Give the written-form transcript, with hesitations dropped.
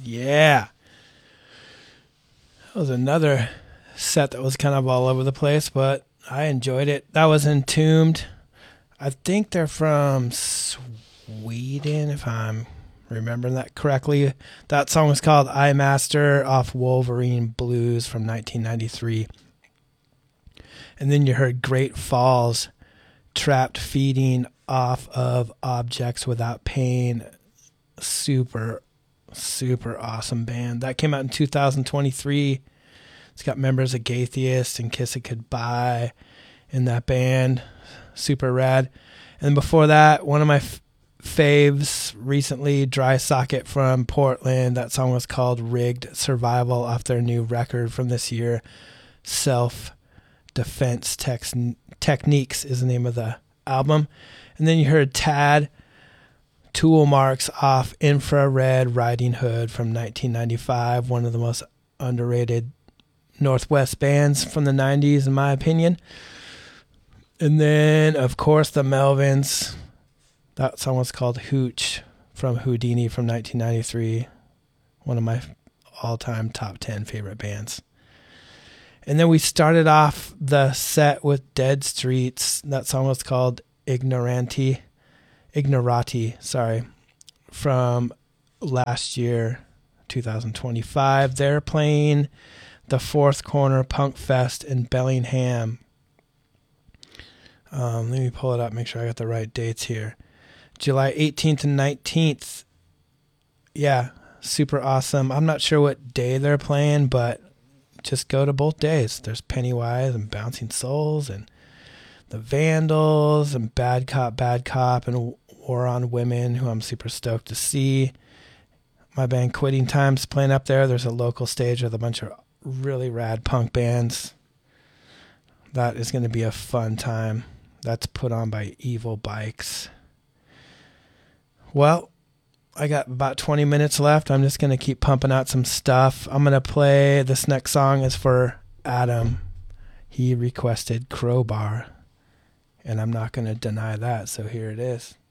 Yeah. That was another set that was kind of all over the place, but I enjoyed it. That was Entombed. I think they're from Sweden, if I'm remembering that correctly. That song was called I Master off Wolverine Blues from 1993. And then you heard Great Falls, Trapped Feeding off of Objects Without Pain. Super, super awesome band. That came out in 2023. It's got members of Gaytheist and Kiss It Goodbye in that band. Super rad. And before that, one of my faves recently, Dry Socket from Portland. That song was called Rigged Survival off their new record from this year. Self Defense Techniques is the name of the album. And then you heard Tad, Tool Marks off Infrared Riding Hood from 1995. One of the most underrated Northwest bands from the 90s, in my opinion. And then, of course, the Melvins. That song was called Hooch from Houdini from 1993. One of my all-time top 10 favorite bands. And then we started off the set with Dead Streets. That song was called Ignorati, from last year, 2025. They're playing the Fourth Corner Punk Fest in Bellingham. Let me pull it up, make sure I got the right dates here. July 18th and 19th. Yeah, super awesome. I'm not sure what day they're playing, but just go to both days. There's Pennywise and Bouncing Souls and the Vandals and Bad Cop and War on Women, who I'm super stoked to see. My band Quitting Time's playing up there. There's a local stage with a bunch of really rad punk bands. That is going to be a fun time. That's put on by Evil Bikes. Well, I got about 20 minutes left. I'm just going to keep pumping out some stuff. I'm going to play, this next song is for Adam. He requested Crowbar, and I'm not going to deny that, so here it is.